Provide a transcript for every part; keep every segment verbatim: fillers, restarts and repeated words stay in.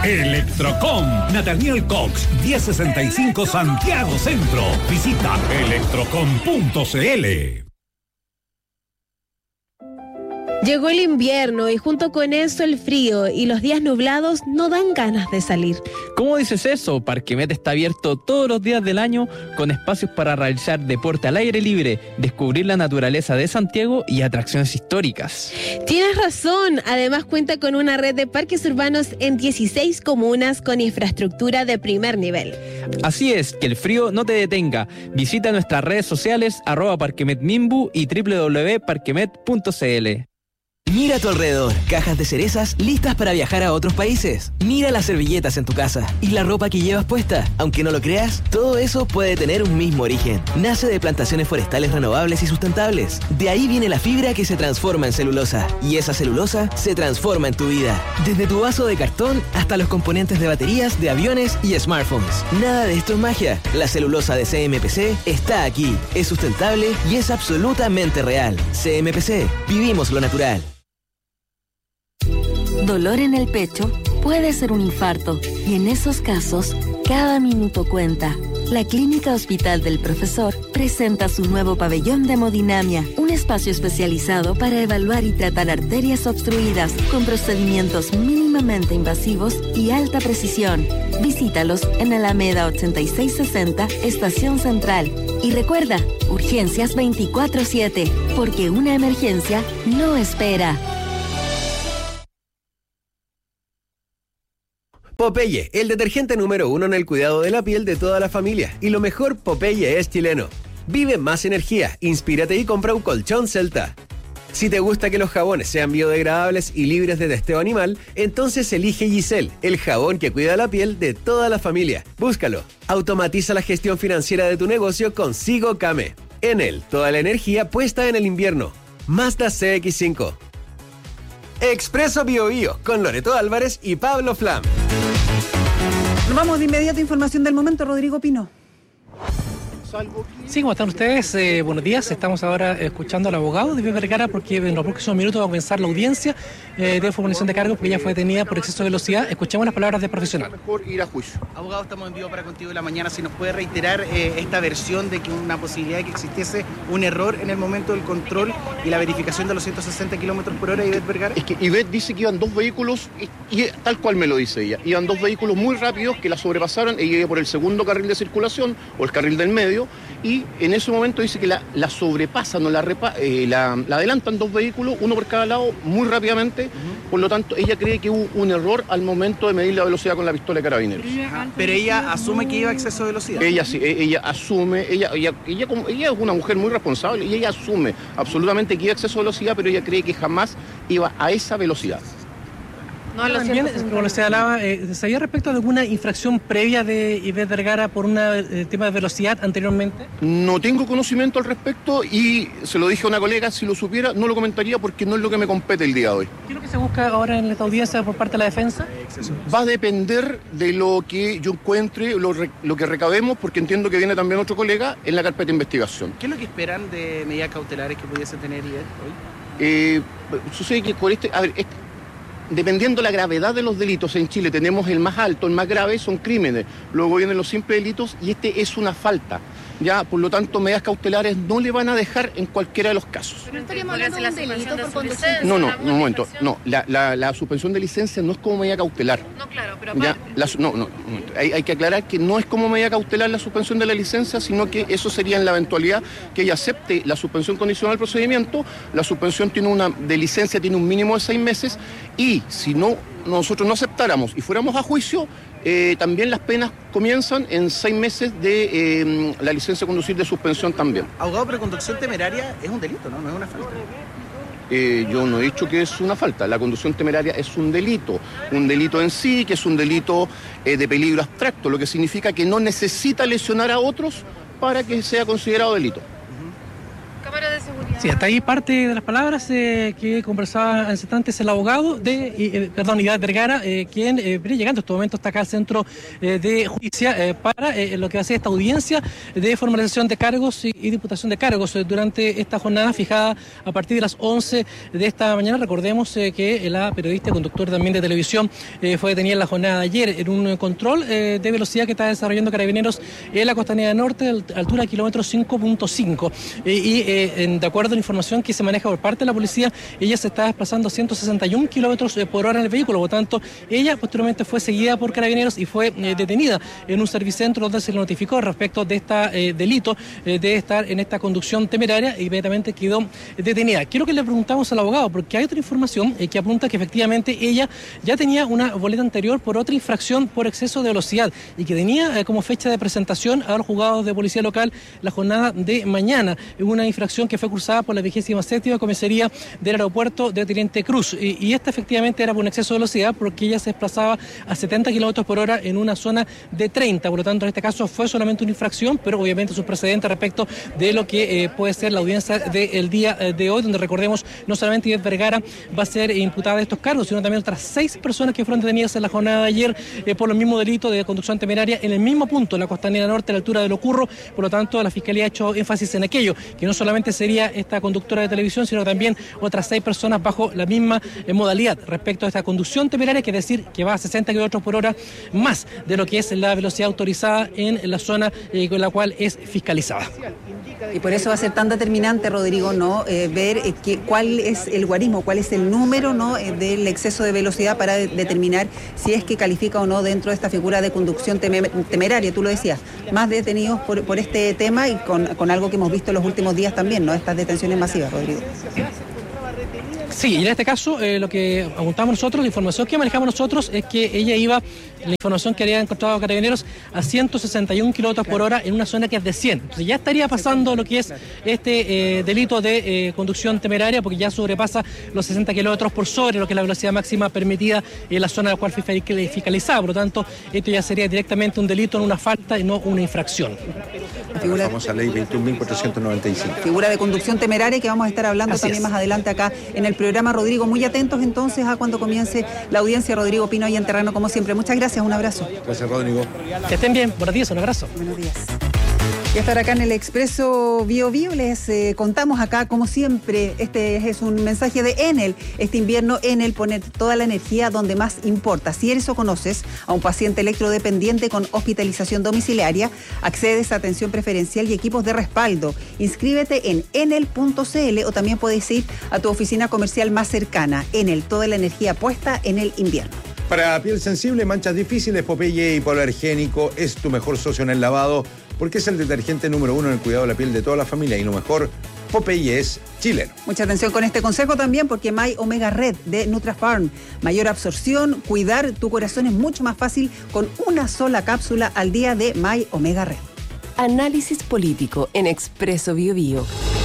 Electrocom, Nathaniel Cox, diez sesenta y cinco Santiago Centro. Visita electrocom punto c l. Llegó el invierno y junto con eso el frío y los días nublados no dan ganas de salir. ¿Cómo dices eso? Parquemet está abierto todos los días del año con espacios para realizar deporte al aire libre, descubrir la naturaleza de Santiago y atracciones históricas. Tienes razón, además cuenta con una red de parques urbanos en dieciséis comunas con infraestructura de primer nivel. Así es, que el frío no te detenga. Visita nuestras redes sociales arroba parquemetmimbu y doble u doble u doble u punto parquemet punto c l. Mira a tu alrededor, cajas de cerezas listas para viajar a otros países. Mira las servilletas en tu casa y la ropa que llevas puesta. Aunque no lo creas, todo eso puede tener un mismo origen. Nace de plantaciones forestales renovables y sustentables. De ahí viene la fibra que se transforma en celulosa. Y esa celulosa se transforma en tu vida. Desde tu vaso de cartón hasta los componentes de baterías, de aviones y smartphones. Nada de esto es magia. La celulosa de C M P C está aquí. Es sustentable y es absolutamente real. C M P C. Vivimos lo natural. Dolor en el pecho puede ser un infarto y en esos casos, cada minuto cuenta. La Clínica Hospital del Profesor presenta su nuevo pabellón de hemodinamia, un espacio especializado para evaluar y tratar arterias obstruidas con procedimientos mínimamente invasivos y alta precisión. Visítalos en Alameda ochenta y seis sesenta, Estación Central. Y recuerda, urgencias veinticuatro siete, porque una emergencia no espera. Popeye, el detergente número uno en el cuidado de la piel de toda la familia. Y lo mejor, Popeye es chileno. Vive más energía, inspírate y compra un colchón Celta. Si te gusta que los jabones sean biodegradables y libres de testeo animal, entonces elige Giselle, el jabón que cuida la piel de toda la familia. Búscalo. Automatiza la gestión financiera de tu negocio con Sigo Came. En él, toda la energía puesta en el invierno. Mazda C X cinco. Expreso Bio Bio con Loreto Álvarez y Pablo Flam. Nos vamos de inmediato a información del momento, Rodrigo Pino. Sí, ¿cómo están ustedes? Eh, buenos días. Estamos ahora escuchando al abogado de Ivette Vergara porque en los próximos minutos va a comenzar la audiencia eh, de formulación de cargos porque ella fue detenida por exceso de velocidad. Escuchemos las palabras del profesional. Mejor ir a juicio. Abogado, estamos en vivo para Contigo de la Mañana. Si nos puede reiterar eh, esta versión de que una posibilidad de que existiese un error en el momento del control y la verificación de los ciento sesenta kilómetros por hora, Ivette Vergara. Es que Ivette dice que iban dos vehículos, y, y tal cual me lo dice ella, iban dos vehículos muy rápidos que la sobrepasaron, ella iba por el segundo carril de circulación o el carril del medio, y en ese momento dice que la, la sobrepasan o la, repa, eh, la, la adelantan dos vehículos, uno por cada lado, muy rápidamente. Uh-huh. Por lo tanto, ella cree que hubo un error al momento de medir la velocidad con la pistola de carabineros. Ajá. Pero ella asume que iba a exceso de velocidad. Ella sí, ella asume, ella, ella, ella, ella, ella es una mujer muy responsable y ella asume absolutamente que iba a exceso de velocidad, pero ella cree que jamás iba a esa velocidad. No, también, como se hablaba, eh, ¿sabía respecto de alguna infracción previa de Ivette Vergara por un eh, tema de velocidad anteriormente? No tengo conocimiento al respecto y se lo dije a una colega, si lo supiera no lo comentaría porque no es lo que me compete el día de hoy. ¿Qué es lo que se busca ahora en esta audiencia por parte de la defensa? Va a depender de lo que yo encuentre, lo, lo que recabemos, porque entiendo que viene también otro colega en la carpeta de investigación. ¿Qué es lo que esperan de medidas cautelares que pudiese tener Ivette hoy? Eh, sucede que con este... A ver, este dependiendo la gravedad de los delitos, en Chile tenemos el más alto, el más grave son crímenes, luego vienen los simples delitos y este es una falta. Ya, por lo tanto, medidas cautelares no le van a dejar en cualquiera de los casos. ¿Pero estaríamos hablando de un delito por conducción? No, no, un momento, no, la, la, la suspensión de licencia no es como medida cautelar. No, claro, pero ya, aparte. la, no, no, hay, hay que aclarar que no es como medida cautelar la suspensión de la licencia, sino que eso sería en la eventualidad que ella acepte la suspensión condicional del procedimiento. La suspensión tiene una, de licencia tiene un mínimo de seis meses y si no nosotros no aceptáramos y fuéramos a juicio, eh, también las penas comienzan en seis meses de eh, la licencia de conducir de suspensión también. Abogado, pero conducción temeraria es un delito, ¿no? No es una falta. Eh, yo no he dicho que es una falta, la conducción temeraria es un delito, un delito en sí, que es un delito eh, de peligro abstracto, lo que significa que no necesita lesionar a otros para que sea considerado delito. Uh-huh. Cámara de seguridad. Sí, hasta ahí parte de las palabras eh, que conversaba hace instantes el abogado de, eh, perdón, Iván Vergara, eh, quien eh, viene llegando en este momento hasta acá al centro eh, de justicia eh, para eh, lo que va a ser esta audiencia de formalización de cargos y, y diputación de cargos eh, durante esta jornada fijada a partir de las once de esta mañana. Recordemos eh, que la periodista y conductor también de televisión eh, fue detenida en la jornada de ayer en un control eh, de velocidad que está desarrollando Carabineros en la Costanera Norte, a altura de kilómetro cinco punto cinco. Eh, y eh, en, de acuerdo a la información que se maneja por parte de la policía, ella se está desplazando a ciento sesenta y un kilómetros por hora en el vehículo. Por lo tanto, ella posteriormente fue seguida por Carabineros y fue eh, detenida en un servicentro donde se le notificó respecto de este eh, delito eh, de estar en esta conducción temeraria e inmediatamente quedó detenida. Quiero que le preguntamos al abogado, porque hay otra información eh, que apunta que efectivamente ella ya tenía una boleta anterior por otra infracción por exceso de velocidad y que tenía eh, como fecha de presentación a los juzgados de policía local la jornada de mañana. Una infracción que fue cursada por la vigésima séptima comisaría del aeropuerto de Teniente Cruz y, y esta efectivamente era por un exceso de velocidad porque ella se desplazaba a setenta kilómetros por hora en una zona de treinta. Por lo tanto, en este caso fue solamente una infracción, pero obviamente sus precedentes respecto de lo que eh, puede ser la audiencia del día eh, de hoy, donde recordemos no solamente Ivette Vergara va a ser imputada de estos cargos, sino también otras seis personas que fueron detenidas en la jornada de ayer eh, por los mismos delitos de conducción temeraria en el mismo punto, en la Costanera Norte, a la altura de Lo Curro. Por lo tanto, la Fiscalía ha hecho énfasis en aquello, que no solamente sería esta conductora de televisión, sino también otras seis personas bajo la misma eh, modalidad respecto a esta conducción temeraria, que es decir, que va a sesenta kilómetros por hora más de lo que es la velocidad autorizada en la zona eh, con la cual es fiscalizada. Y por eso va a ser tan determinante, Rodrigo, ¿no? Eh, ver eh, que, cuál es el guarismo, cuál es el número, ¿no? eh, del exceso de velocidad para de, determinar si es que califica o no dentro de esta figura de conducción teme, temeraria. Tú lo decías, más detenidos por, por este tema y con, con algo que hemos visto en los últimos días también, ¿no? Estas detenciones masivas, Rodrigo. Sí, y en este caso eh, lo que apuntamos nosotros, la información que manejamos nosotros es que ella iba, la información que había encontrado Carabineros, a ciento sesenta y un kilómetros por hora en una zona que es de cien. Entonces ya estaría pasando lo que es este eh, delito de eh, conducción temeraria, porque ya sobrepasa los sesenta kilómetros por sobre lo que es la velocidad máxima permitida en la zona a la cual fue fiscalizada. Por lo tanto, esto ya sería directamente un delito en una falta y no una infracción. La, figura, la famosa ley veintiún mil cuatrocientos noventa y cinco. Figura de conducción temeraria que vamos a estar hablando Así también es. más adelante acá en el programa, Rodrigo. Muy atentos entonces a cuando comience la audiencia. Rodrigo Pino, ahí en terreno como siempre. Muchas gracias, un abrazo. Gracias, Rodrigo. Que estén bien, buenos días, un abrazo. Buenos días. Y estar acá en el Expreso Bio Bio les eh, contamos acá, como siempre, este es un mensaje de Enel. Este invierno Enel pone toda la energía donde más importa. Si eres o conoces a un paciente electrodependiente con hospitalización domiciliaria, accedes a atención preferencial y equipos de respaldo. Inscríbete en enel punto c l o también puedes ir a tu oficina comercial más cercana. Enel, toda la energía puesta en el invierno. Para piel sensible, manchas difíciles, Popeye hipoalergénico es tu mejor socio en el lavado, porque es el detergente número uno en el cuidado de la piel de toda la familia y lo mejor, Popeye es chileno. Mucha atención con este consejo también, porque My Omega Red de Nutrafarm, mayor absorción, cuidar tu corazón es mucho más fácil con una sola cápsula al día de My Omega Red. Análisis político en Expreso Bio Bio.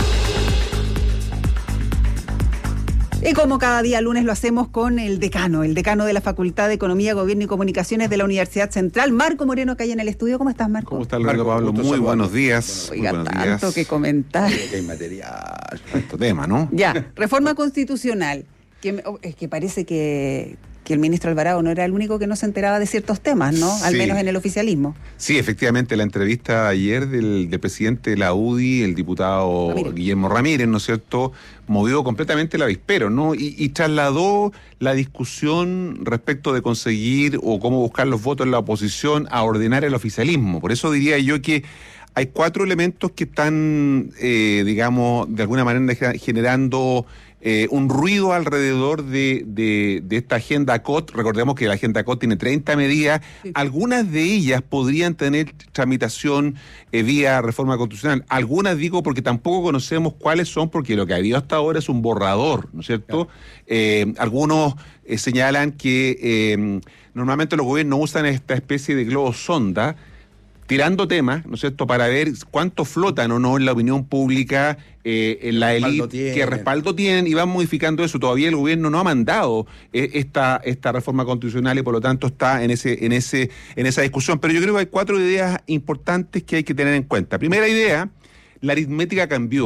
Y como cada día lunes lo hacemos con el decano, el decano de la Facultad de Economía, Gobierno y Comunicaciones de la Universidad Central, Marco Moreno, que hay en el estudio. ¿Cómo estás, Marco? ¿Cómo estás, Marco Pablo? Muy saludar. buenos días. Oiga, Muy buenos tanto días. que comentar. Que hay material. Tanto tema, ¿no? Ya, reforma constitucional. Que, es que parece que... que el ministro Alvarado no era el único que no se enteraba de ciertos temas, ¿no? Al sí. menos en el oficialismo. Sí, efectivamente, la entrevista ayer del, del presidente de la U D I, el diputado Ramírez. Guillermo Ramírez, ¿no es cierto?, movió completamente el avispero, ¿no? Y, y trasladó la discusión respecto de conseguir o cómo buscar los votos en la oposición a ordenar el oficialismo. Por eso diría yo que hay cuatro elementos que están, eh, digamos, de alguna manera generando Eh, un ruido alrededor de, de, de esta agenda C O T. Recordemos que la agenda C O T tiene treinta medidas. Sí. Algunas de ellas podrían tener tramitación eh, vía reforma constitucional. Algunas digo porque tampoco conocemos cuáles son, porque lo que ha habido hasta ahora es un borrador, ¿no es cierto? Claro. Eh, algunos eh, señalan que eh, normalmente los gobiernos usan esta especie de globo sonda, tirando temas, ¿no es cierto?, para ver cuánto flotan o no en la opinión pública, eh, en la élite, qué respaldo tienen, y van modificando eso. Todavía el gobierno no ha mandado eh, esta esta reforma constitucional y por lo tanto está en ese en ese en esa discusión. Pero yo creo que hay cuatro ideas importantes que hay que tener en cuenta. Primera idea, la aritmética cambió.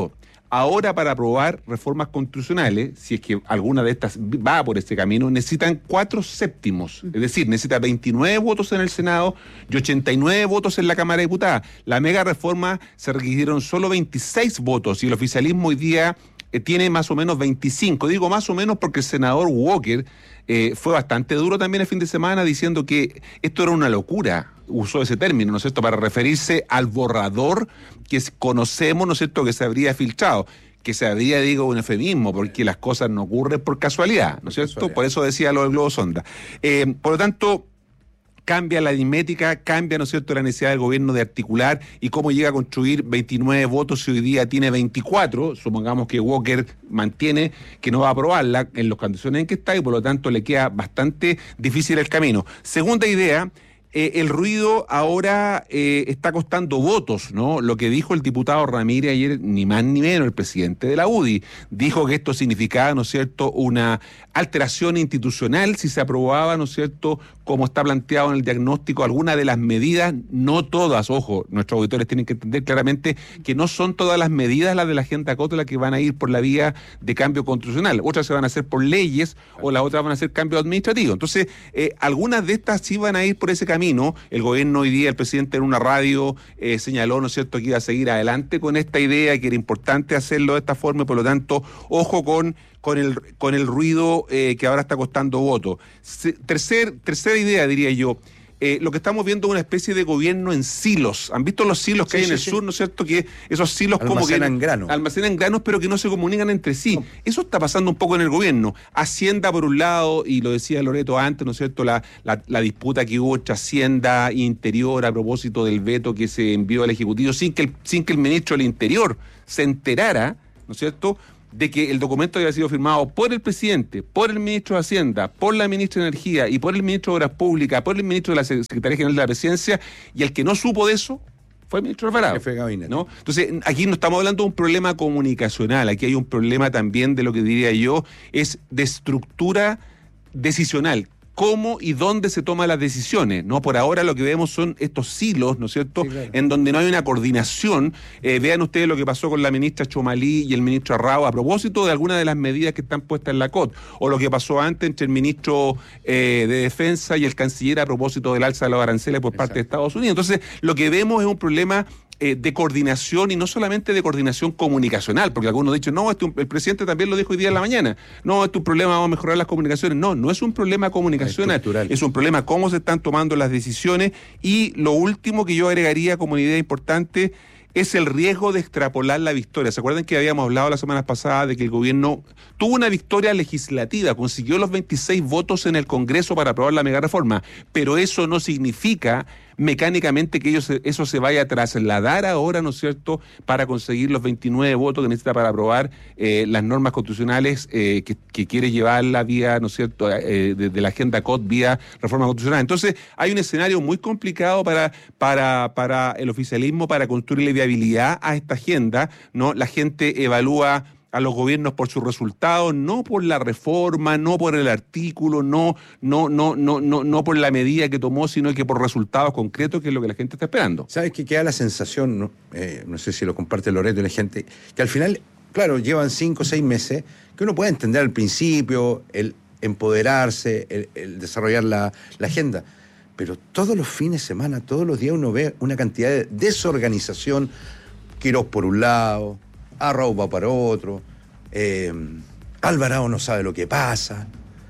Ahora, para aprobar reformas constitucionales, si es que alguna de estas va por este camino, necesitan cuatro séptimos. Es decir, necesita veintinueve votos en el Senado y ochenta y nueve votos en la Cámara de Diputados. La mega reforma se requirieron solo veintiséis votos y el oficialismo hoy día eh, tiene más o menos veinticinco. Digo más o menos porque el senador Walker eh, fue bastante duro también el fin de semana diciendo que esto era una locura. Usó ese término, ¿no es cierto?, para referirse al borrador que conocemos, ¿no es cierto?, que se habría filtrado, que se habría, digo, un eufemismo, porque las cosas no ocurren por casualidad, ¿no es cierto? Casualidad. Por eso decía lo del globo sonda. Eh, por lo tanto, cambia la aritmética, cambia, ¿no es cierto?, la necesidad del gobierno de articular y cómo llega a construir veintinueve votos si hoy día tiene veinticuatro, supongamos que Walker mantiene que no va a aprobarla en las condiciones en que está y por lo tanto le queda bastante difícil el camino. Segunda idea, Eh, el ruido ahora eh, está costando votos, ¿no? Lo que dijo el diputado Ramírez ayer, ni más ni menos, el presidente de la U D I, dijo que esto significaba, ¿no es cierto?, una alteración institucional si se aprobaba, ¿no es cierto?, como está planteado en el diagnóstico, algunas de las medidas, no todas, ojo, nuestros auditores tienen que entender claramente que no son todas las medidas las de la agenda C O T las que van a ir por la vía de cambio constitucional, otras se van a hacer por leyes o las otras van a ser cambio administrativo. Entonces, eh, algunas de estas sí van a ir por ese camino. El gobierno hoy día, el presidente en una radio eh, señaló, ¿no es cierto?, que iba a seguir adelante con esta idea, que era importante hacerlo de esta forma y por lo tanto, ojo con con el con el ruido eh, que ahora está costando votos. Se, tercer, tercera idea, diría yo, eh, lo que estamos viendo es una especie de gobierno en silos. ¿Han visto los silos que sí, hay en sí, el sí. sur, no es cierto? Que esos silos almacenan como que almacenan granos. Almacenan granos, pero que no se comunican entre sí. No. Eso está pasando un poco en el gobierno. Hacienda, por un lado, y lo decía Loreto antes, ¿no es cierto?, la, la, la disputa que hubo entre Hacienda e Interior a propósito del veto que se envió al Ejecutivo sin que el, sin que el ministro del Interior se enterara, ¿no es cierto?, de que el documento había sido firmado por el presidente, por el ministro de Hacienda, por la ministra de Energía y por el ministro de Obras Públicas, por el ministro de la Secretaría General de la Presidencia, y el que no supo de eso fue el ministro Alvarado. Jefe de gabinete. ¿No? Entonces, aquí no estamos hablando de un problema comunicacional, aquí hay un problema también de lo que diría yo, es de estructura decisional. Cómo y dónde se toman las decisiones, ¿no? Por ahora lo que vemos son estos silos, ¿no es cierto?, sí, claro, en donde no hay una coordinación. Eh, vean ustedes lo que pasó con la ministra Chomalí y el ministro Arrao a propósito de algunas de las medidas que están puestas en la C O T, o lo que pasó antes entre el ministro eh, de Defensa y el canciller a propósito del alza de los aranceles por parte Exacto. de Estados Unidos. Entonces, lo que vemos es un problema Eh, de coordinación y no solamente de coordinación comunicacional, porque algunos han dicho, no, esto, el presidente también lo dijo hoy día en la mañana, no, esto es un problema, vamos a mejorar las comunicaciones. No, no es un problema comunicacional, es un problema cómo se están tomando las decisiones. Y lo último que yo agregaría como una idea importante es el riesgo de extrapolar la victoria. ¿Se acuerdan que habíamos hablado la semana pasada de que el gobierno tuvo una victoria legislativa, consiguió los veintiséis votos en el Congreso para aprobar la megareforma, pero eso no significa mecánicamente que ellos, eso se vaya a trasladar ahora, ¿no es cierto?, para conseguir los veintinueve votos que necesita para aprobar eh, las normas constitucionales eh, que, que quiere llevar la vía, ¿no es cierto?, eh, de, de la agenda C O T vía reforma constitucional. Entonces, hay un escenario muy complicado para, para, para el oficialismo para construirle viabilidad a esta agenda, ¿no? La gente evalúa a los gobiernos por sus resultados, no por la reforma, no por el artículo, no, no, no, no, no, no por la medida que tomó, sino que por resultados concretos, que es lo que la gente está esperando. ¿Sabes qué queda la sensación, no, eh, no sé si lo comparte Loreto y la gente, que al final, claro, llevan cinco o seis meses, que uno puede entender al principio, el empoderarse, el, el desarrollar la, la agenda, pero todos los fines de semana, todos los días uno ve una cantidad de desorganización, Quirós por un lado, Arrao va para otro, eh, Alvarado no sabe lo que pasa.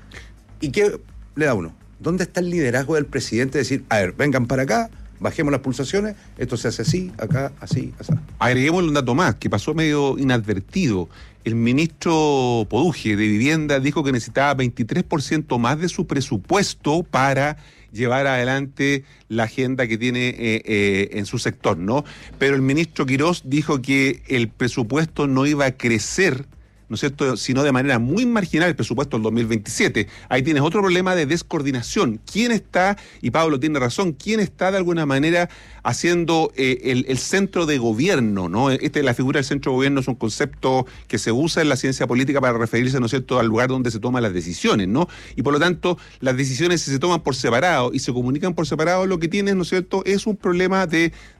¿Y qué le da uno? ¿Dónde está el liderazgo del presidente de decir, a ver, vengan para acá, bajemos las pulsaciones, esto se hace así, acá, así, así? Agreguemos un dato más, que pasó medio inadvertido. El ministro Poduje de Vivienda dijo que necesitaba veintitrés por ciento más de su presupuesto para llevar adelante la agenda que tiene eh, eh, en su sector, ¿no? Pero el ministro Quirós dijo que el presupuesto no iba a crecer, ¿no es cierto?, sino de manera muy marginal el presupuesto del dos mil veintisiete. Ahí tienes otro problema de descoordinación. ¿Quién está, y Pablo tiene razón, quién está de alguna manera haciendo eh, el, el centro de gobierno, ¿no? Este, la figura del centro de gobierno es un concepto que se usa en la ciencia política para referirse, ¿no es cierto?, al lugar donde se toman las decisiones, ¿no? Y por lo tanto, las decisiones si se toman por separado y se comunican por separado, lo que tienes, ¿no es cierto?, es un problema de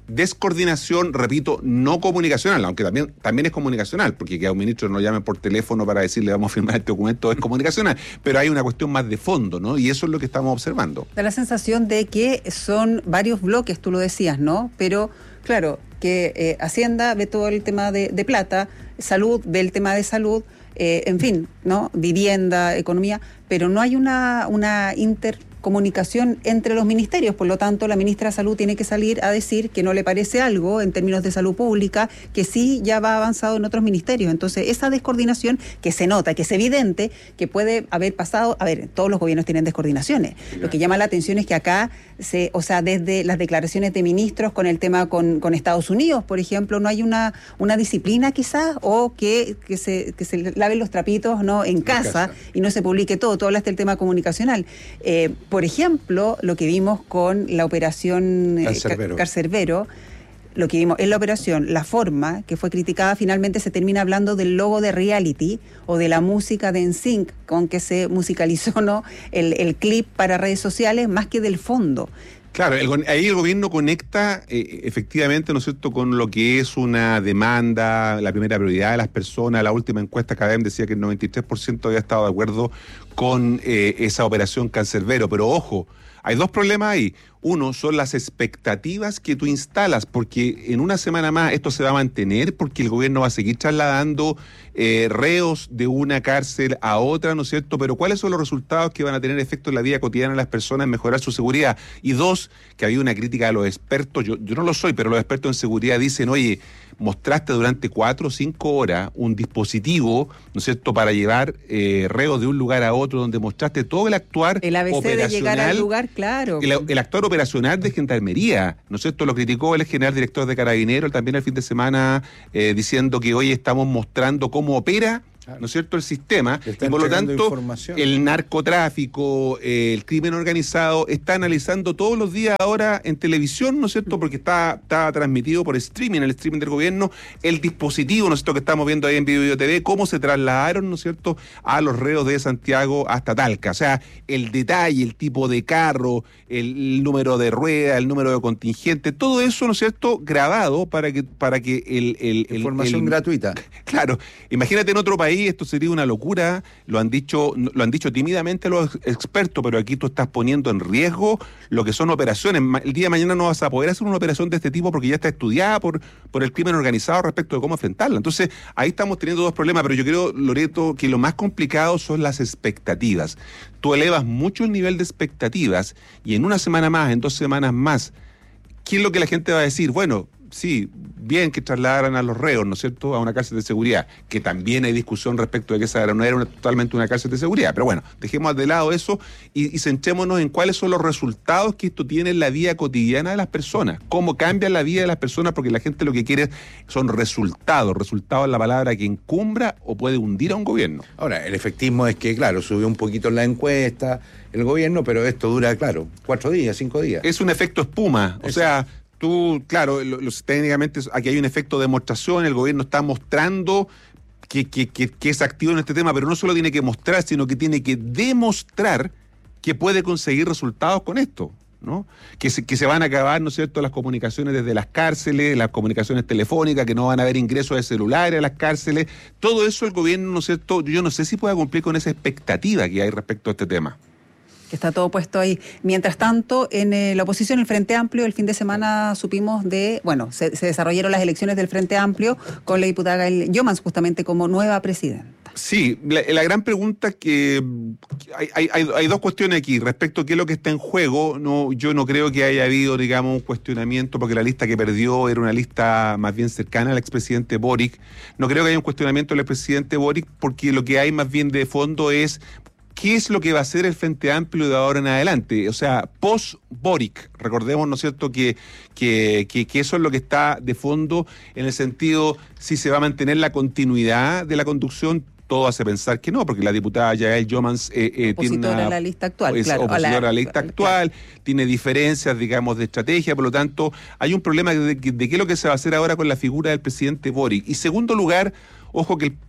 descoordinación, repito, no comunicacional, aunque también, también es comunicacional, porque que a un ministro nos llamen por teléfono para decirle vamos a firmar este documento es comunicacional, pero hay una cuestión más de fondo, ¿no? Y eso es lo que estamos observando. Da la sensación de que son varios bloques, tú lo decías, ¿no? Pero, claro, que eh, Hacienda ve todo el tema de, de plata, salud ve el tema de salud, eh, en fin, ¿no? Vivienda, economía, pero no hay una, una intercomunicación entre los ministerios. Por lo tanto, la ministra de Salud tiene que salir a decir que no le parece algo en términos de salud pública, que sí ya va avanzado en otros ministerios. Entonces, esa descoordinación que se nota, que es evidente, que puede haber pasado, a ver, todos los gobiernos tienen descoordinaciones. Sí, lo que llama la atención es que acá, se, o sea, desde las declaraciones de ministros con el tema con, con Estados Unidos, por ejemplo, no hay una, una disciplina quizás, o que, que, se, que se laven los trapitos, ¿no? en casa, casa y no se publique todo. Tú hablaste del tema comunicacional. Eh, por ejemplo, lo que vimos con la operación Cancerbero. Eh, Cancerbero, lo que vimos en la operación, la forma que fue criticada, finalmente se termina hablando del logo de reality o de la música de N Sync con que se musicalizó, ¿no? el, el clip para redes sociales, más que del fondo. Claro, el, ahí el gobierno conecta eh, efectivamente, ¿no es cierto?, con lo que es una demanda, la primera prioridad de las personas. La última encuesta C A D E M decía que el noventa y tres por ciento había estado de acuerdo con eh, esa operación Cancerbero. Pero ojo, hay dos problemas ahí. Uno, son las expectativas que tú instalas, porque en una semana más esto se va a mantener, porque el gobierno va a seguir trasladando eh, reos de una cárcel a otra, ¿no es cierto? Pero ¿cuáles son los resultados que van a tener efecto en la vida cotidiana de las personas, en mejorar su seguridad? Y dos, que había una crítica a los expertos, yo, yo no lo soy, pero los expertos en seguridad dicen, oye, mostraste durante cuatro o cinco horas un dispositivo, ¿no es cierto?, para llevar eh, reos de un lugar a otro, donde mostraste todo el actuar el A B C operacional, de llegar al lugar, claro. El, el actuar operacional de Gendarmería, ¿no es cierto? Lo criticó el general director de Carabineros también el fin de semana, eh, diciendo que hoy estamos mostrando cómo opera, ¿no es cierto?, el sistema, y por lo tanto el narcotráfico, eh, el crimen organizado está analizando todos los días ahora en televisión, ¿no es cierto?, porque está, está transmitido por streaming, el streaming del gobierno, el dispositivo, ¿no es cierto?, que estamos viendo ahí en Video T V, cómo se trasladaron, ¿no es cierto?, a los reos de Santiago hasta Talca. O sea, el detalle, el tipo de carro, el, el número de rueda, el número de contingente, todo eso, ¿no es cierto?, grabado para que, para que el... el, el Información el, gratuita. Claro, imagínate en otro país, esto sería una locura, lo han dicho lo han dicho tímidamente los expertos, pero aquí tú estás poniendo en riesgo lo que son operaciones. El día de mañana no vas a poder hacer una operación de este tipo porque ya está estudiada por, por el crimen organizado respecto de cómo enfrentarla. Entonces, ahí estamos teniendo dos problemas, pero yo creo, Loreto, que lo más complicado son las expectativas. Tú elevas mucho el nivel de expectativas y en una semana más, en dos semanas más, ¿qué es lo que la gente va a decir? Bueno, sí, bien que trasladaran a los reos, ¿no es cierto?, a una cárcel de seguridad, que también hay discusión respecto de que esa no era una, totalmente una cárcel de seguridad, pero bueno, dejemos de lado eso y, y centrémonos en cuáles son los resultados que esto tiene en la vida cotidiana de las personas, cómo cambia la vida de las personas, porque la gente lo que quiere son resultados, resultados es la palabra que encumbra o puede hundir a un gobierno. Ahora, el efectismo es que, claro, subió un poquito en la encuesta el gobierno, pero esto dura, claro, cuatro días, cinco días. Es un efecto espuma, o sea... Tú, claro, los, técnicamente aquí hay un efecto de demostración, el gobierno está mostrando que, que, que, que es activo en este tema, pero no solo tiene que mostrar, sino que tiene que demostrar que puede conseguir resultados con esto, ¿no? Que se, que se van a acabar, ¿no es cierto?, las comunicaciones desde las cárceles, las comunicaciones telefónicas, que no van a haber ingresos de celulares a las cárceles, todo eso el gobierno, ¿no es cierto?, yo no sé si pueda cumplir con esa expectativa que hay respecto a este tema. Que está todo puesto ahí. Mientras tanto, en eh, la oposición, el Frente Amplio, el fin de semana supimos de, bueno, se, se desarrollaron las elecciones del Frente Amplio con la diputada Gail Youmans justamente como nueva presidenta. Sí, la, la gran pregunta que hay, hay, hay, hay dos cuestiones aquí respecto a qué es lo que está en juego. No, yo no creo que haya habido, digamos, un cuestionamiento, porque la lista que perdió era una lista más bien cercana al expresidente Boric. No creo que haya un cuestionamiento del expresidente Boric, porque lo que hay más bien de fondo es ¿qué es lo que va a hacer el Frente Amplio de ahora en adelante? O sea, post-Boric. Recordemos, ¿no es cierto?, que, que, que, que eso es lo que está de fondo en el sentido, si se va a mantener la continuidad de la conducción. Todo hace pensar que no, porque la diputada Gail Youmans eh, eh, tiene una, a la lista actual, es claro. opositora a la, a la lista actual, claro. Tiene diferencias, digamos, de estrategia, por lo tanto, hay un problema de, de, de qué es lo que se va a hacer ahora con la figura del presidente Boric. Y segundo lugar, ojo que el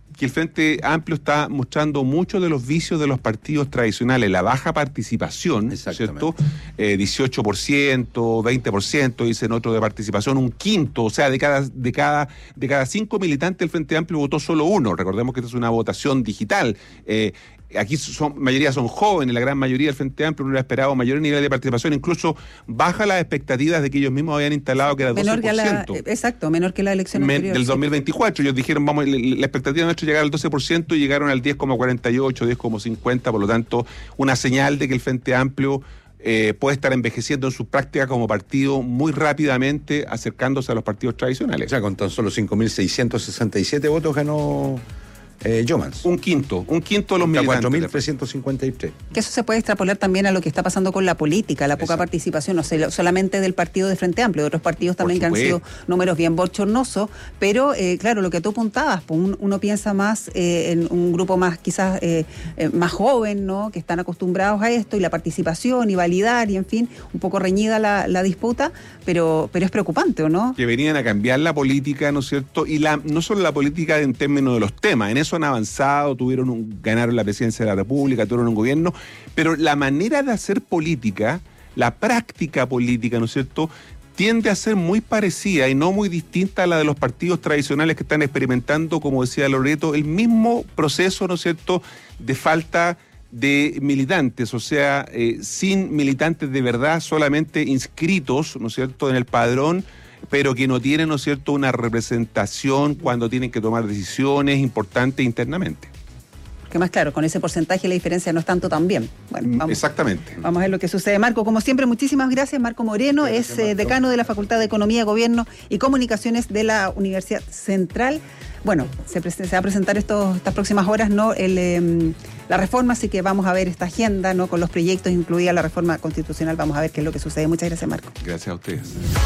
que el Frente Amplio está mostrando muchos de los vicios de los partidos tradicionales, la baja participación, ¿cierto? Eh, dieciocho por ciento, veinte por ciento, dicen otros de participación, un quinto, o sea, de cada, de cada, de cada cinco militantes del Frente Amplio votó solo uno. Recordemos que esta es una votación digital. Eh, Aquí son mayoría son jóvenes, la gran mayoría del Frente Amplio no hubiera esperado mayores niveles de participación, incluso baja las expectativas de que ellos mismos habían instalado, que era doce por ciento. Menor que la, exacto, menor que la elección Men, anterior. Del sí. dos mil veinticuatro, ellos dijeron, vamos, la expectativa nuestra es llegar al doce por ciento y llegaron al diez coma cuarenta y ocho, diez coma cincuenta, por lo tanto, una señal de que el Frente Amplio eh, puede estar envejeciendo en sus prácticas como partido muy rápidamente, acercándose a los partidos tradicionales. O sea, con tan solo cinco mil seiscientos sesenta y siete votos ganó... Eh, Jomans. Un quinto, un quinto de los militantes. cuatro mil trescientos cincuenta y tres. Que eso se puede extrapolar también a lo que está pasando con la política, la poca Exacto. participación, no sé, solamente del partido de Frente Amplio, de otros partidos también que han sido números bien bochornosos, pero eh, claro, lo que tú apuntabas, pues un, uno piensa más eh, en un grupo más quizás eh, eh, más joven, ¿no? Que están acostumbrados a esto y la participación y validar y en fin, un poco reñida la, la disputa, pero, pero es preocupante, ¿o no? Que venían a cambiar la política, ¿no es cierto? Y la, no solo la política en términos de los temas, en eso han avanzado, tuvieron un, ganaron la presidencia de la República, tuvieron un gobierno, pero la manera de hacer política, la práctica política, ¿no es cierto?, tiende a ser muy parecida y no muy distinta a la de los partidos tradicionales que están experimentando, como decía Loreto, el mismo proceso, ¿no es cierto?, de falta de militantes, o sea, eh, sin militantes de verdad, solamente inscritos, ¿no es cierto?, en el padrón, pero que no tienen, ¿no es cierto?, una representación cuando tienen que tomar decisiones importantes internamente. Que más claro, con ese porcentaje la diferencia no es tanto también. Bueno, vamos, Exactamente. Vamos a ver lo que sucede. Marco, como siempre, muchísimas gracias. Marco Moreno gracias, es eh, decano de la Facultad de Economía, Gobierno y Comunicaciones de la Universidad Central. Bueno, se, se va a presentar estos, estas próximas horas, ¿no? El, eh, la reforma, así que vamos a ver esta agenda, ¿no? Con los proyectos, incluida la reforma constitucional. Vamos a ver qué es lo que sucede. Muchas gracias, Marco. Gracias a ustedes.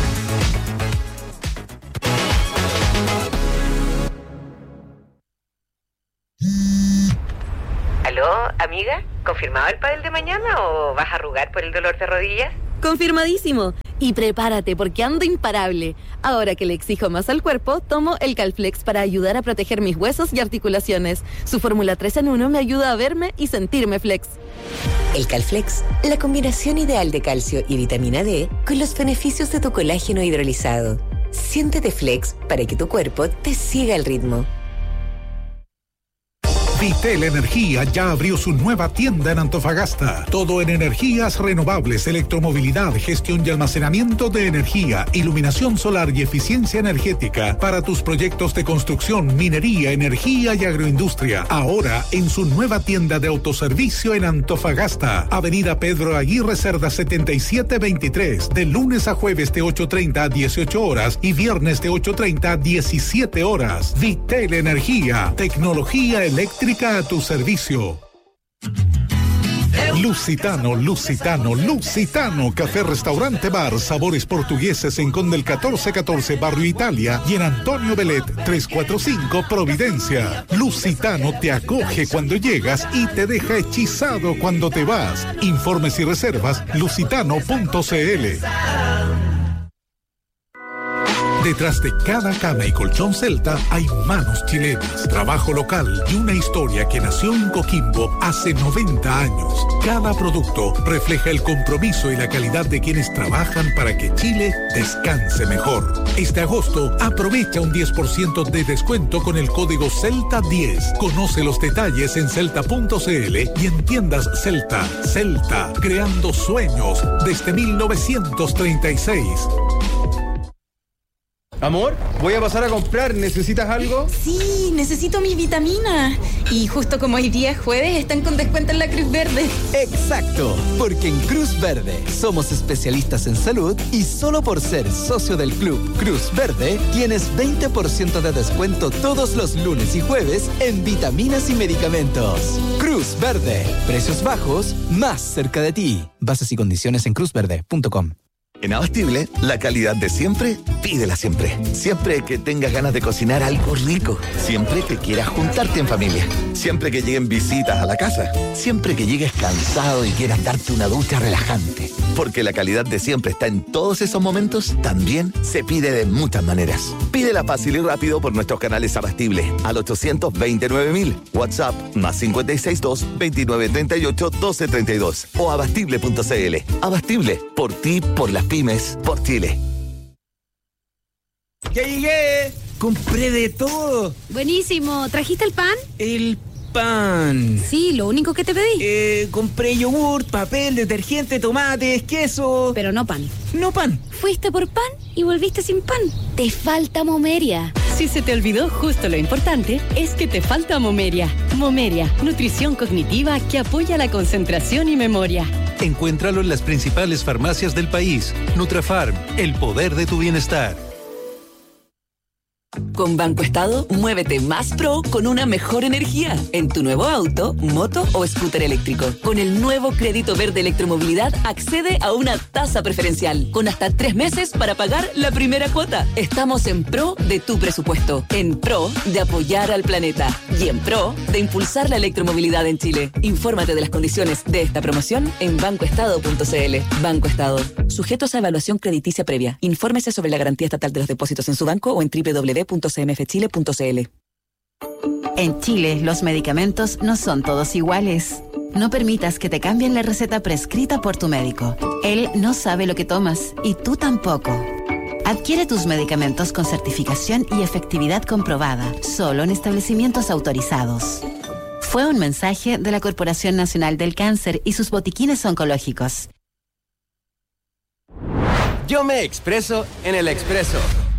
¿Aló, amiga? ¿Confirmado el pádel de mañana o vas a arrugar por el dolor de rodillas? Confirmadísimo. Y prepárate porque ando imparable. Ahora que le exijo más al cuerpo, tomo el Calflex para ayudar a proteger mis huesos y articulaciones. Su fórmula tres en uno me ayuda a verme y sentirme flex. El Calflex, la combinación ideal de calcio y vitamina D con los beneficios de tu colágeno hidrolizado. Siéntete flex para que tu cuerpo te siga el ritmo. Vitel Energía ya abrió su nueva tienda en Antofagasta. Todo en energías renovables, electromovilidad, gestión y almacenamiento de energía, iluminación solar y eficiencia energética para tus proyectos de construcción, minería, energía y agroindustria. Ahora en su nueva tienda de autoservicio en Antofagasta. Avenida Pedro Aguirre Cerda setenta y siete veintitrés. De lunes a jueves de ocho treinta a dieciocho horas y viernes de ocho treinta a diecisiete horas. Vitel Energía. Tecnología eléctrica a tu servicio. Lusitano, Lusitano, Lusitano, café, restaurante, bar, sabores portugueses en Conde el catorce catorce, Barrio Italia y en Antonio Belet trescientos cuarenta y cinco, Providencia. Lusitano te acoge cuando llegas y te deja hechizado cuando te vas. Informes y reservas, lusitano punto c l. Detrás de cada cama y colchón Celta hay manos chilenas, trabajo local y una historia que nació en Coquimbo hace noventa años. Cada producto refleja el compromiso y la calidad de quienes trabajan para que Chile descanse mejor. Este agosto aprovecha un diez por ciento de descuento con el código Celta diez. Conoce los detalles en celta punto c l y en tiendas Celta. Celta, creando sueños desde mil novecientos treinta y seis. Amor, voy a pasar a comprar. ¿Necesitas algo? Sí, necesito mis vitaminas. Y justo como hoy día es jueves, están con descuento en la Cruz Verde. Exacto, porque en Cruz Verde somos especialistas en salud y solo por ser socio del club Cruz Verde tienes veinte por ciento de descuento todos los lunes y jueves en vitaminas y medicamentos. Cruz Verde, precios bajos, más cerca de ti. Bases y condiciones en cruz verde punto com. En Abastible, la calidad de siempre, pídela siempre. Siempre que tengas ganas de cocinar algo rico. Siempre que quieras juntarte en familia. Siempre que lleguen visitas a la casa. Siempre que llegues cansado y quieras darte una ducha relajante. Porque la calidad de siempre está en todos esos momentos, también se pide de muchas maneras. Pídela fácil y rápido por nuestros canales Abastible al ochocientos veintinueve mil. WhatsApp más cincuenta y seis dos veintinueve treinta y ocho doce treinta y dos o abastible punto cl. Abastible, por ti, por las pymes, por Chile. ¡Ya llegué! ¡Compré de todo! Buenísimo. ¿Trajiste el pan? El pan. Sí, lo único que te pedí. Eh, compré yogur, papel, detergente, tomates, queso. Pero no pan. No pan. Fuiste por pan y volviste sin pan. Te falta Momeria. Si se te olvidó justo lo importante, es que te falta Momeria. Momeria, nutrición cognitiva que apoya la concentración y memoria. Encuéntralo en las principales farmacias del país. Nutrafarm, el poder de tu bienestar. Con Banco Estado, muévete más pro con una mejor energía en tu nuevo auto, moto o scooter eléctrico. Con el nuevo crédito verde electromovilidad, accede a una tasa preferencial con hasta tres meses para pagar la primera cuota. Estamos en pro de tu presupuesto, en pro de apoyar al planeta y en pro de impulsar la electromovilidad en Chile. Infórmate de las condiciones de esta promoción en banco estado punto cl. Banco Estado. Sujetos a evaluación crediticia previa. Infórmese sobre la garantía estatal de los depósitos en su banco o en doble u doble u doble u punto c m f chile punto c l. En Chile, los medicamentos no son todos iguales. No permitas que te cambien la receta prescrita por tu médico. Él no sabe lo que tomas y tú tampoco. Adquiere tus medicamentos con certificación y efectividad comprobada, solo en establecimientos autorizados. Fue un mensaje de la Corporación Nacional del Cáncer y sus botiquines oncológicos. Yo me expreso en el Expreso.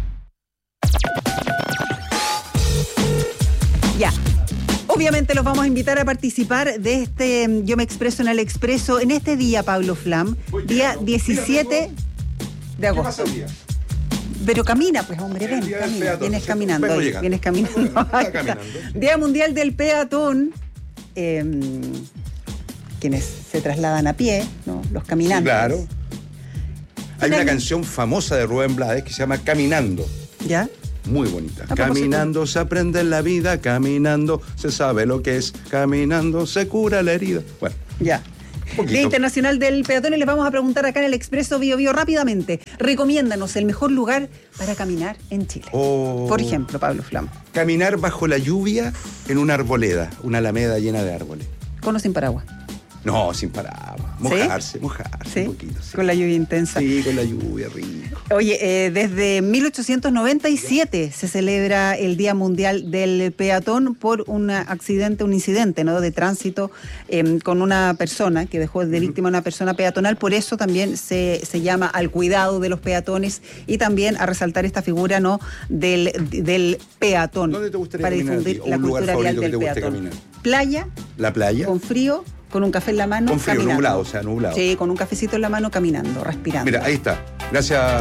Ya. Obviamente los vamos a invitar a participar de este Yo me expreso en el Expreso en este día, Pablo Flam, día diecisiete de agosto. Pero camina, pues hombre, ven, camina, vienes caminando, oye, vienes caminando. Día Mundial del Peatón, eh, quienes se trasladan a pie, ¿no? Los caminantes. Sí, claro. Hay una canción famosa de Rubén Blades que se llama Caminando. ¿Ya? Muy bonita. Caminando se aprende en la vida, caminando se sabe lo que es, caminando se cura la herida. Bueno. Ya. Día Internacional del Peatón y les vamos a preguntar acá en el Expreso Bio Bio rápidamente. Recomiéndanos el mejor lugar para caminar en Chile. Oh. Por ejemplo, Pablo Flam. Caminar bajo la lluvia en una arboleda, una alameda llena de árboles. ¿Con o sin paraguas? No, sin paraguas. Mojarse, ¿sí? mojarse ¿Sí? un poquito. Sí. Con la lluvia intensa. Sí, con la lluvia, rico. Oye, eh, desde mil ochocientos noventa y siete se celebra el Día Mundial del Peatón por un accidente, un incidente, ¿no? de tránsito eh, con una persona que dejó de víctima a una persona peatonal. Por eso también se, se llama al cuidado de los peatones y también a resaltar esta figura, ¿no? del, del peatón. ¿Dónde te gustaría para caminar difundir a ti? la ¿Un lugar cultura vial favorito del que te guste peatón? caminar? Playa. La playa. Con frío. Con un café en la mano, Con frío, caminando. nublado, o sea, nublado. Sí, con un cafecito en la mano, caminando, respirando. Mira, ahí está. Gracias.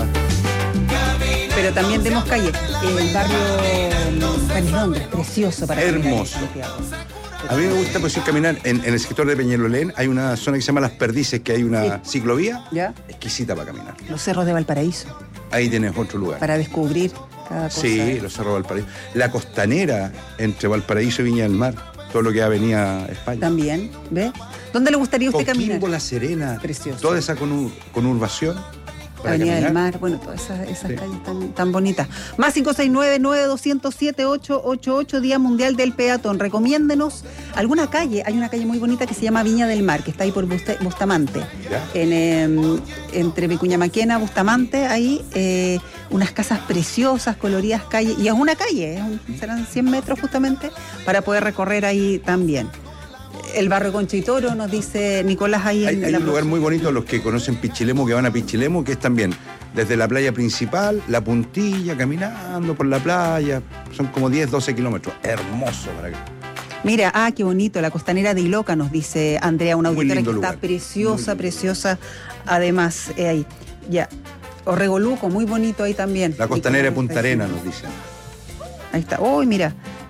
Pero también demos calle. El barrio Peñalolén, precioso para Hermoso. caminar. A mí me gusta pues, caminar en, en el sector de Peñalolén. Hay una zona que se llama Las Perdices, que hay una sí. ciclovía ¿Ya? exquisita para caminar. Los cerros de Valparaíso. Ahí tienes otro lugar. Para descubrir cada cosa. Sí, los cerros de Valparaíso. La costanera entre Valparaíso y Viña del Mar. Todo lo que da Avenida España. También, ¿ve? ¿Dónde le gustaría a usted Coquimbo, caminar? La Serena. Precioso. Toda esa conur, conurbación. Avenida del Mar, bueno, todas esas, esas sí. calles tan, tan bonitas. Más cinco seis nueve, nueve dos cero siete, ocho ocho ocho, Día Mundial del Peatón. Recomiéndenos alguna calle. Hay una calle muy bonita que se llama Viña del Mar, que está ahí por Busta, Bustamante. En, eh, entre Vicuña Maquena, Bustamante, ahí eh, unas casas preciosas, coloridas calles. Y es una calle, es un, serán cien metros justamente, para poder recorrer ahí también. El barrio Concha y Toro, nos dice Nicolás ahí hay, en hay la un lugar muy bonito, los que conocen Pichilemu, que van a Pichilemu, que es también desde la playa principal, la puntilla, caminando por la playa, son como diez, doce kilómetros, hermoso para acá. Mira, ah, qué bonito, la costanera de Iloca, nos dice Andrea, una auditora que lugar. está preciosa, preciosa, además, eh, ahí, ya, Orregoluco, muy bonito ahí también. La costanera de Punta Arenas, nos dicen. Ahí está, uy, oh, mira,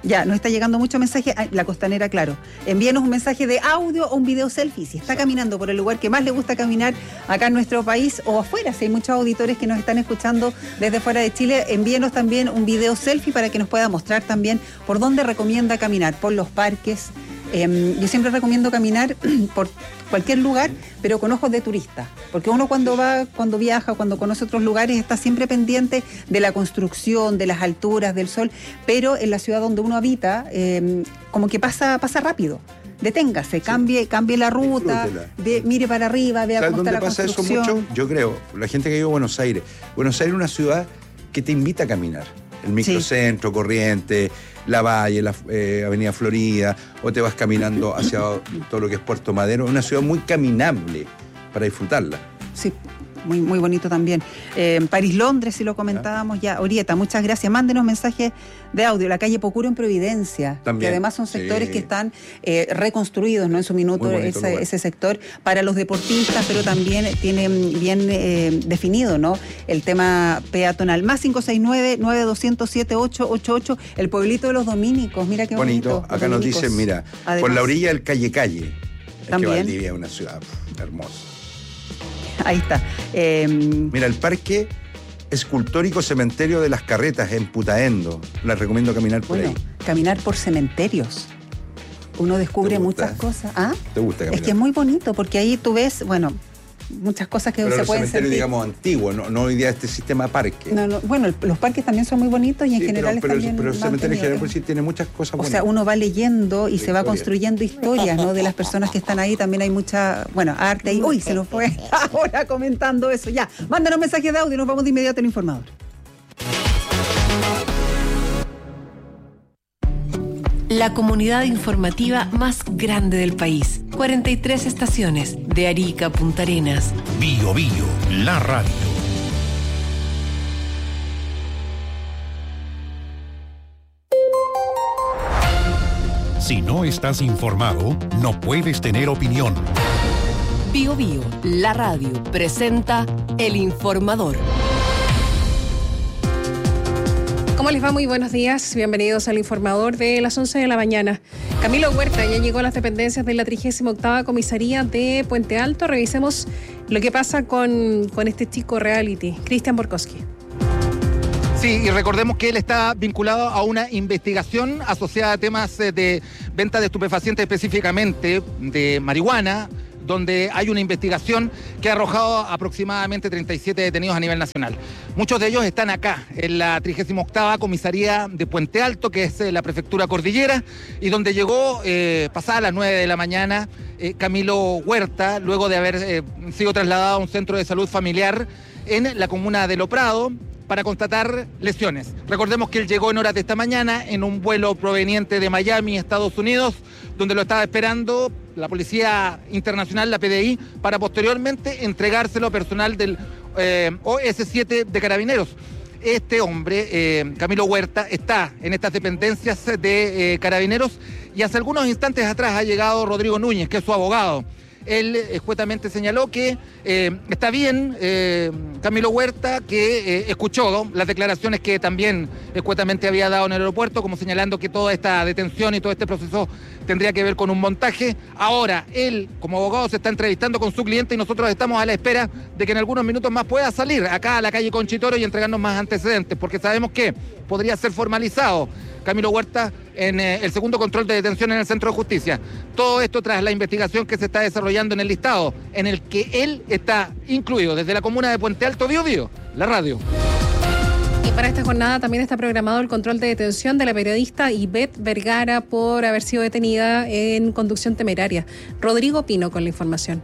Ya, nos está llegando mucho mensaje. Ah, la Costanera, claro. Envíenos un mensaje de audio o un video selfie. Si está caminando por el lugar que más le gusta caminar acá en nuestro país o afuera, si hay muchos auditores que nos están escuchando desde fuera de Chile, envíenos también un video selfie para que nos pueda mostrar también por dónde recomienda caminar, por los parques. Eh, yo siempre recomiendo caminar por cualquier lugar, pero con ojos de turista, porque uno cuando va, cuando viaja, cuando conoce otros lugares, está siempre pendiente de la construcción, de las alturas, del sol, pero en la ciudad donde uno habita, eh, como que pasa, pasa rápido. Deténgase, cambie, sí. cambie la ruta, ve, mire para arriba, vea cómo está la construcción. ¿Sabes dónde pasa eso mucho? Yo creo, la gente que vive en Buenos Aires. Buenos Aires es una ciudad que te invita a caminar. El microcentro, sí. Corrientes, La Valle, la eh, Avenida Florida, o te vas caminando hacia todo lo que es Puerto Madero. Es una ciudad muy caminable para disfrutarla. Sí, muy, muy bonito también. Eh, París-Londres, si lo comentábamos ya. Orieta, muchas gracias. Mándenos mensajes de audio. La calle Pocuro en Providencia, también, que además son sectores sí. que están eh, reconstruidos, ¿no? En su minuto ese, ese sector para los deportistas, pero también tienen bien eh, definido, ¿no? El tema peatonal. Más cinco seis nueve, nueve dos cero cero, siete ocho ocho ocho. El pueblito de los dominicos. Mira qué bonito. Bonito. Acá nos dicen, mira, además, por la orilla del Calle Calle. Es también. Que Valdivia es una ciudad hermosa. Ahí está. Eh, Mira, el Parque Escultórico Cementerio de las Carretas en Putaendo. Les recomiendo caminar por bueno, ahí. Caminar por cementerios. Uno descubre muchas cosas. ¿Ah? ¿Te gusta caminar? Es que es muy bonito porque ahí tú ves, bueno, muchas cosas que pero se pueden sentir. Pero los cementerios, digamos, antiguos, no, no hoy día este sistema parque. No, no, bueno, el, los parques también son muy bonitos y en sí, general pero, están bien pero el cementerio en general por sí tiene muchas cosas buenas. O sea, uno va leyendo y se va construyendo historias, ¿no? De las personas que están ahí. También hay mucha, bueno, arte ahí. Uy, se nos fue ahora comentando eso. Ya, mándanos mensajes de audio y nos vamos de inmediato al informador. La comunidad informativa más grande del país. cuarenta y tres estaciones, de Arica a Punta Arenas. Bio Bio, la radio. Si no estás informado, no puedes tener opinión. Bio Bio, la radio, presenta El Informador. ¿Cómo les va? Muy buenos días. Bienvenidos al Informador de las once de la mañana. Camilo Huerta ya llegó a las dependencias de la trigésima octava Comisaría de Puente Alto. Revisemos lo que pasa con, con este chico reality. Cristian Borkowski. Sí, y recordemos que él está vinculado a una investigación asociada a temas de venta de estupefacientes, específicamente de marihuana, donde hay una investigación que ha arrojado aproximadamente treinta y siete detenidos a nivel nacional. Muchos de ellos están acá, en la trigésima octava Comisaría de Puente Alto, que es la Prefectura Cordillera, y donde llegó, eh, pasada las nueve de la mañana, eh, Camilo Huerta, luego de haber eh, sido trasladado a un centro de salud familiar en la comuna de Lo Prado, para constatar lesiones. Recordemos que él llegó en horas de esta mañana en un vuelo proveniente de Miami, Estados Unidos, donde lo estaba esperando la Policía Internacional, la P D I, para posteriormente entregárselo a personal del eh, O S siete de Carabineros. Este hombre, eh, Camilo Huerta, está en estas dependencias de eh, Carabineros y hace algunos instantes atrás ha llegado Rodrigo Núñez, que es su abogado. Él escuetamente señaló que eh, está bien eh, Camilo Huerta, que eh, escuchó ¿no? las declaraciones que también escuetamente había dado en el aeropuerto, como señalando que toda esta detención y todo este proceso tendría que ver con un montaje. Ahora, él, como abogado, se está entrevistando con su cliente y nosotros estamos a la espera de que en algunos minutos más pueda salir acá a la calle Conchitoro y entregarnos más antecedentes, porque sabemos que podría ser formalizado Camilo Huerta en eh, el segundo control de detención en el Centro de Justicia. Todo esto tras la investigación que se está desarrollando en el listado, en el que él está incluido desde la comuna de Puente Alto, Bio Bio, la radio. Y para esta jornada también está programado el control de detención de la periodista Ivette Vergara por haber sido detenida en conducción temeraria. Rodrigo Pino con la información.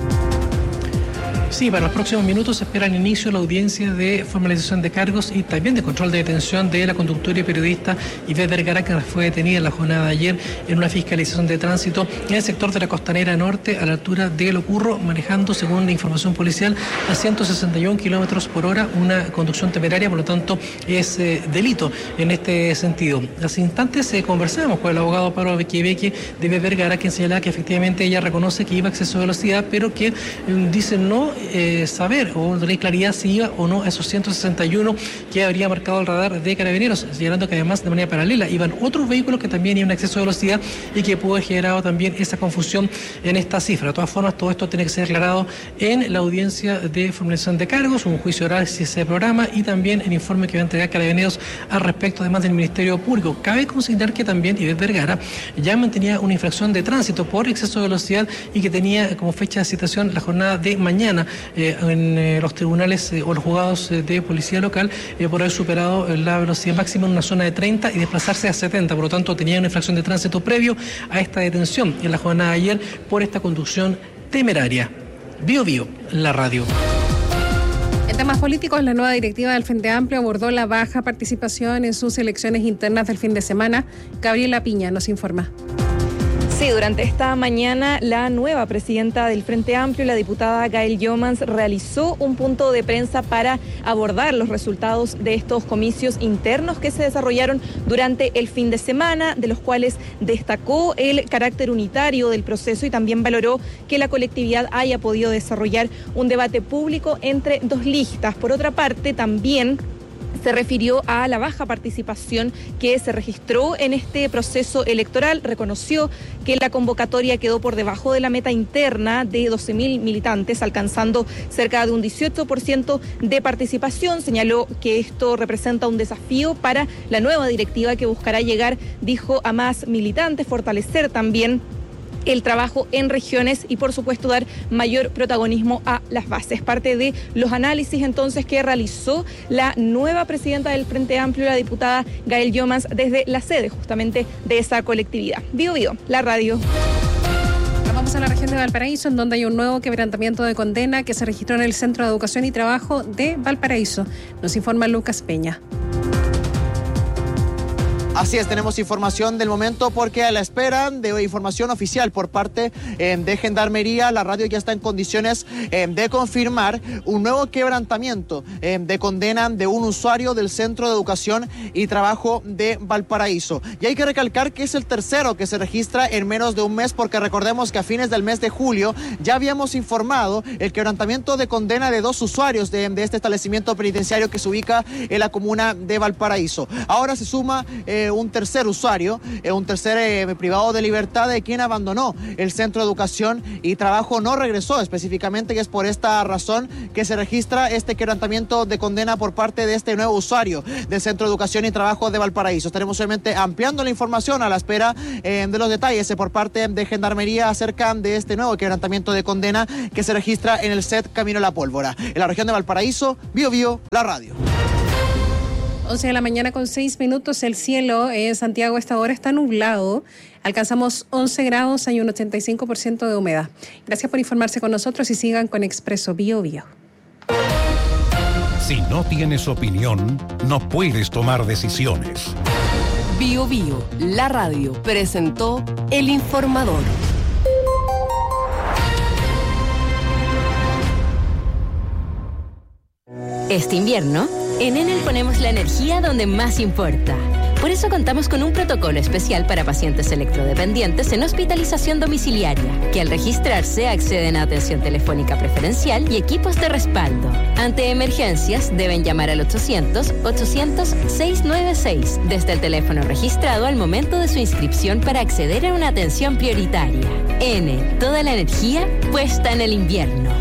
Sí, para los próximos minutos se espera el inicio de la audiencia de formalización de cargos y también de control de detención de la conductora y periodista Ivette Vergara, que fue detenida en la jornada de ayer en una fiscalización de tránsito en el sector de la Costanera Norte, a la altura de El Ocurro, manejando, según la información policial, a ciento sesenta y uno kilómetros por hora, una conducción temeraria, por lo tanto es eh, delito en este sentido. Hace instantes eh, conversamos con el abogado Pablo Bequiebeque de Ivette Vergara, quien señalaba que efectivamente ella reconoce que iba a exceso de velocidad, pero que eh, dice no eh, saber o no tener claridad si iba o no a esos ciento sesenta y uno que habría marcado el radar de Carabineros, señalando que además de manera paralela iban otros vehículos que también iban a exceso de velocidad y que pudo haber generado también esa confusión en esta cifra. De todas formas, todo esto tiene que ser aclarado en la audiencia de formulación de cargos, un juicio oral si se programa y también el informe que va a entregar Carabineros al respecto, además del Ministerio Público. Cabe considerar que también Ivette Vergara ya mantenía una infracción de tránsito por exceso de velocidad y que tenía como fecha de citación la jornada de mañana eh, en eh, los tribunales eh, o los juzgados eh, de policía local eh, por haber superado eh, la velocidad máxima en una zona de treinta y desplazarse a setenta. Por lo tanto, tenía una infracción de tránsito previo a esta detención en la jornada de ayer por esta conducción temeraria. Bio Bio, la radio. En temas políticos, la nueva directiva del Frente Amplio abordó la baja participación en sus elecciones internas del fin de semana. Gabriela Piña nos informa. Sí, durante esta mañana la nueva presidenta del Frente Amplio, la diputada Gael Jomans, realizó un punto de prensa para abordar los resultados de estos comicios internos que se desarrollaron durante el fin de semana, de los cuales destacó el carácter unitario del proceso y también valoró que la colectividad haya podido desarrollar un debate público entre dos listas. Por otra parte, también se refirió a la baja participación que se registró en este proceso electoral. Reconoció que la convocatoria quedó por debajo de la meta interna de doce mil militantes, alcanzando cerca de un dieciocho por ciento de participación. Señaló que esto representa un desafío para la nueva directiva que buscará llegar, dijo, a más militantes, fortalecer también el trabajo en regiones y, por supuesto, dar mayor protagonismo a las bases. Parte de los análisis, entonces, que realizó la nueva presidenta del Frente Amplio, la diputada Gael Jomans, desde la sede, justamente, de esa colectividad. Bio Bio, la radio. Vamos a la región de Valparaíso, en donde hay un nuevo quebrantamiento de condena que se registró en el Centro de Educación y Trabajo de Valparaíso. Nos informa Lucas Peña. Así es, tenemos información del momento porque a la espera de información oficial por parte eh, de Gendarmería, la radio ya está en condiciones eh, de confirmar un nuevo quebrantamiento eh, de condena de un usuario del Centro de Educación y Trabajo de Valparaíso. Y hay que recalcar que es el tercero que se registra en menos de un mes, porque recordemos que a fines del mes de julio ya habíamos informado el quebrantamiento de condena de dos usuarios de, de este establecimiento penitenciario que se ubica en la comuna de Valparaíso. Ahora se suma eh, un tercer usuario, eh, un tercer eh, privado de libertad de quien abandonó el Centro de Educación y Trabajo, no regresó específicamente, y es por esta razón que se registra este quebrantamiento de condena por parte de este nuevo usuario del Centro de Educación y Trabajo de Valparaíso. Estaremos obviamente ampliando la información a la espera eh, de los detalles eh, por parte de Gendarmería acerca de este nuevo quebrantamiento de condena que se registra en el set Camino a la Pólvora. En la región de Valparaíso, Bio Bio, la radio. once de la mañana con seis minutos, el cielo en Santiago a esta hora está nublado. Alcanzamos once grados, hay un ochenta y cinco por ciento de humedad. Gracias por informarse con nosotros y sigan con Expreso Bio Bio. Si no tienes opinión, no puedes tomar decisiones. Bio Bio, la radio, presentó El Informador. Este invierno, en Enel ponemos la energía donde más importa. Por eso contamos con un protocolo especial para pacientes electrodependientes en hospitalización domiciliaria, que al registrarse acceden a atención telefónica preferencial y equipos de respaldo. Ante emergencias, deben llamar al ochocientos, ochocientos, seiscientos noventa y seis desde el teléfono registrado al momento de su inscripción para acceder a una atención prioritaria. Enel, toda la energía puesta en el invierno.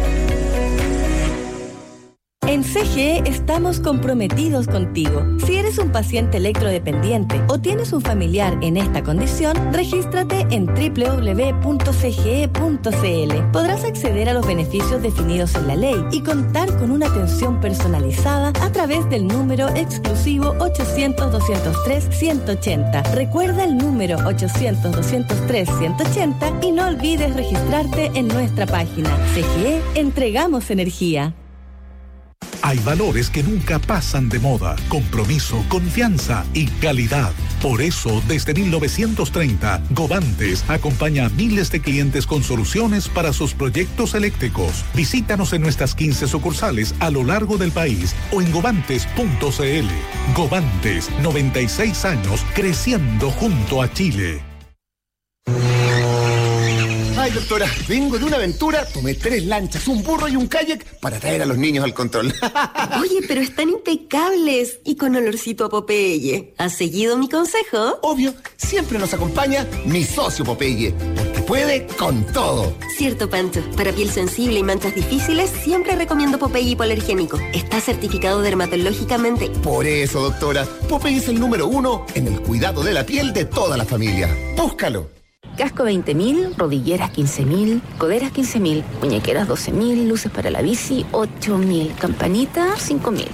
En C G E estamos comprometidos contigo. Si eres un paciente electrodependiente o tienes un familiar en esta condición, regístrate en doble u doble u doble u punto c g e punto c l. Podrás acceder a los beneficios definidos en la ley y contar con una atención personalizada a través del número exclusivo ochocientos, doscientos tres, ciento ochenta. Recuerda el número ochocientos, doscientos tres, ciento ochenta y no olvides registrarte en nuestra página. C G E, entregamos energía. Hay valores que nunca pasan de moda: compromiso, confianza y calidad. Por eso, desde mil novecientos treinta, Govantes acompaña a miles de clientes con soluciones para sus proyectos eléctricos. Visítanos en nuestras quince sucursales a lo largo del país o en govantes punto c l. Govantes, noventa y seis años creciendo junto a Chile. Ay, doctora, vengo de una aventura, tomé tres lanchas, un burro y un kayak para traer a los niños al control. Oye, pero están impecables y con olorcito a Popeye. ¿Has seguido mi consejo? Obvio, siempre nos acompaña mi socio Popeye, porque puede con todo. Cierto, Pancho. Para piel sensible y manchas difíciles, siempre recomiendo Popeye hipoalergénico. Está certificado dermatológicamente. Por eso, doctora, Popeye es el número uno en el cuidado de la piel de toda la familia. Búscalo. Casco veinte mil, rodilleras quince mil, coderas quince mil, muñequeras doce mil, luces para la bici ocho mil, campanita cinco mil.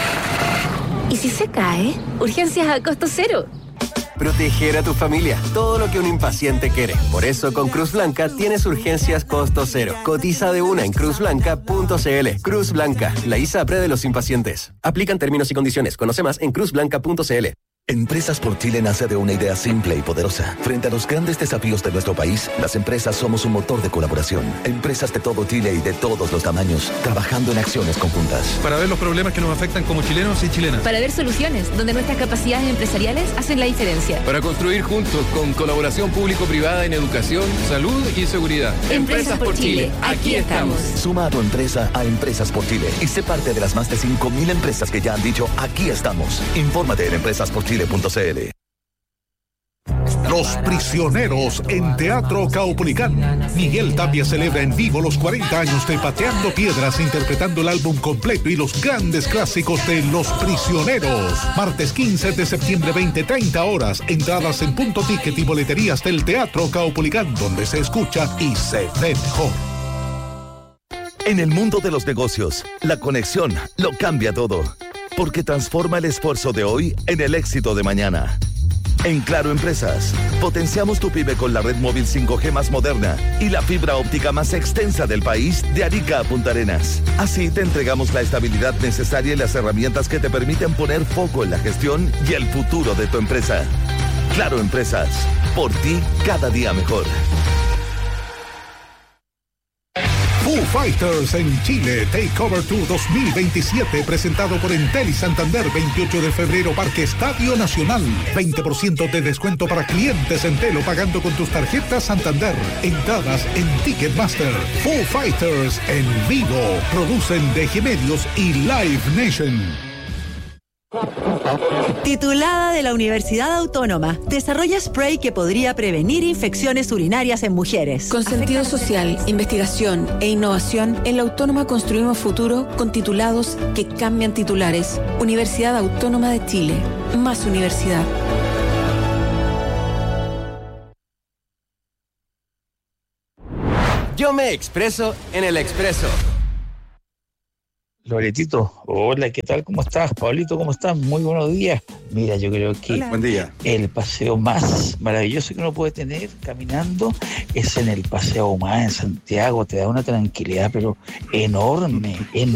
¿Y si se cae? Urgencias a costo cero. Proteger a tu familia, todo lo que un impaciente quiere. Por eso con Cruz Blanca tienes urgencias costo cero. Cotiza de una en cruz blanca punto c l. Cruz Blanca, la ISAPRE de los impacientes. Aplican términos y condiciones. Conoce más en cruz blanca punto c l. Empresas por Chile nace de una idea simple y poderosa. Frente a los grandes desafíos de nuestro país, las empresas somos un motor de colaboración. Empresas de todo Chile y de todos los tamaños, trabajando en acciones conjuntas. Para ver los problemas que nos afectan como chilenos y chilenas. Para ver soluciones donde nuestras capacidades empresariales hacen la diferencia. Para construir juntos con colaboración público-privada en educación, salud y seguridad. Empresas por Chile, aquí estamos. Suma a tu empresa a Empresas por Chile y sé parte de las más de cinco mil empresas que ya han dicho aquí estamos. Infórmate en empresas por chile punto c l. Los Prisioneros en Teatro Caupolicán. Miguel Tapia celebra en vivo los cuarenta años de Pateando Piedras, interpretando el álbum completo y los grandes clásicos de Los Prisioneros. Martes quince de septiembre, veinte treinta horas. Entradas en Punto Ticket y boleterías del Teatro Caupolicán, donde se escucha y se ve mejor. En el mundo de los negocios, la conexión lo cambia todo, porque transforma el esfuerzo de hoy en el éxito de mañana. En Claro Empresas, potenciamos tu pyme con la red móvil cinco G más moderna y la fibra óptica más extensa del país de Arica a Punta Arenas. Así te entregamos la estabilidad necesaria y las herramientas que te permiten poner foco en la gestión y el futuro de tu empresa. Claro Empresas, por ti cada día mejor. Foo Fighters en Chile, Takeover Tour dos mil veintisiete, presentado por Entel y Santander, veintiocho de febrero, Parque Estadio Nacional. veinte por ciento de descuento para clientes Entel o pagando con tus tarjetas Santander. Entradas en Ticketmaster. Foo Fighters en vivo. Producen D G Medios y Live Nation. Titulada de la Universidad Autónoma, desarrolla spray que podría prevenir infecciones urinarias en mujeres. Con sentido social, investigación e innovación, en la Autónoma construimos futuro con titulados que cambian titulares. Universidad Autónoma de Chile. Más universidad. Yo me expreso en el Expreso. Loretito, hola, ¿qué tal? ¿Cómo estás? Pablito, ¿cómo estás? Muy buenos días. Mira, yo creo que Hola. Buen día. El paseo más maravilloso que uno puede tener caminando es en el Paseo Humada en Santiago. Te da una tranquilidad, pero enorme, enorme.